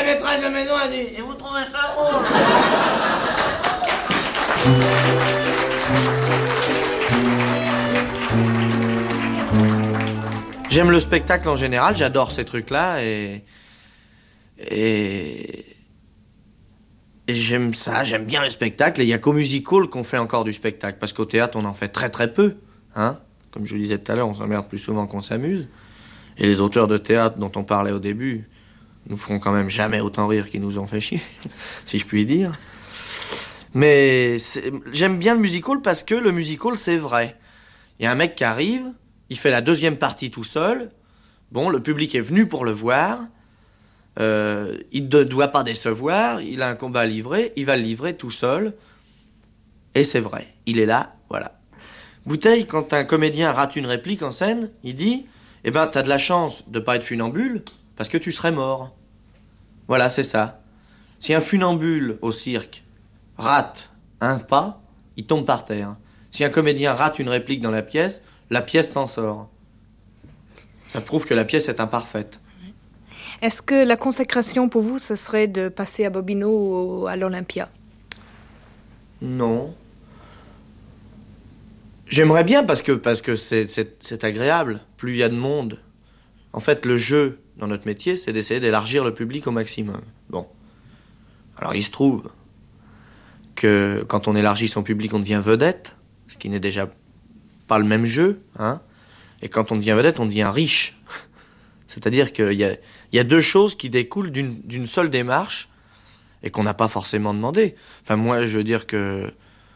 maîtresse de maison a dit « Et vous trouvez ça drôle ?» J'aime le spectacle en général, j'adore ces trucs-là et j'aime ça, j'aime bien le spectacle. Et il n'y a qu'au music hall qu'on fait encore du spectacle, parce qu'au théâtre, on en fait très très peu. Hein, comme je vous disais tout à l'heure, on s'emmerde plus souvent qu'on s'amuse. Et les auteurs de théâtre dont on parlait au début nous feront quand même jamais autant rire qu'ils nous ont fait chier, si je puis dire. Mais j'aime bien le music hall parce que le music hall, c'est vrai. Il y a un mec qui arrive, il fait la deuxième partie tout seul. Bon, le public est venu pour le voir. Il ne doit pas décevoir, il a un combat à livrer, il va le livrer tout seul. Et c'est vrai, il est là, voilà. Bouteille, quand un comédien rate une réplique en scène, il dit « Eh ben, t'as de la chance de pas être funambule, parce que tu serais mort. » Voilà, c'est ça. Si un funambule au cirque rate un pas, il tombe par terre. Si un comédien rate une réplique dans la pièce s'en sort. Ça prouve que la pièce est imparfaite. Est-ce que la consécration pour vous, ce serait de passer à Bobino ou à l'Olympia? Non. J'aimerais bien parce que c'est agréable. Plus il y a de monde. En fait, le jeu dans notre métier, c'est d'essayer d'élargir le public au maximum. Bon. Alors il se trouve que quand on élargit son public, on devient vedette, ce qui n'est déjà pas le même jeu, hein. Et quand on devient vedette, on devient riche. C'est-à-dire qu'il y a deux choses qui découlent d'une seule démarche et qu'on n'a pas forcément demandé. Enfin, moi, je veux dire que...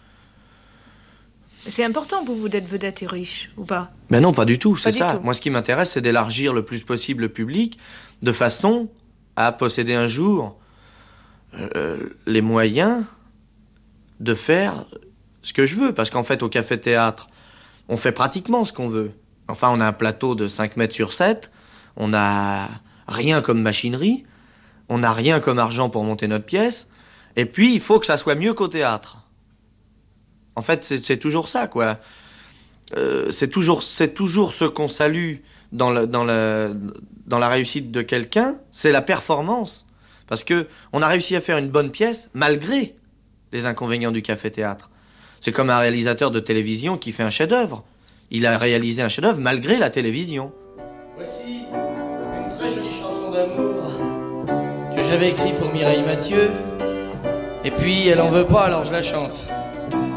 C'est important pour vous d'être vedette et riche, ou pas? Ben non, pas du tout, c'est ça. Tout. Moi, ce qui m'intéresse, c'est d'élargir le plus possible le public de façon à posséder un jour les moyens de faire ce que je veux. Parce qu'en fait, au café-théâtre, on fait pratiquement ce qu'on veut. Enfin, on a un plateau de 5 mètres sur 7, on n'a rien comme machinerie, on n'a rien comme argent pour monter notre pièce, et puis il faut que ça soit mieux qu'au théâtre. En fait, c'est toujours ça, quoi. C'est toujours ce qu'on salue dans la réussite de quelqu'un, c'est la performance. Parce que on a réussi à faire une bonne pièce malgré les inconvénients du café-théâtre. C'est comme un réalisateur de télévision qui fait un chef-d'œuvre. Il a réalisé un chef-d'œuvre malgré la télévision. Voici une très jolie chanson d'amour que j'avais écrite pour Mireille Mathieu. Et puis, elle en veut pas, alors je la chante.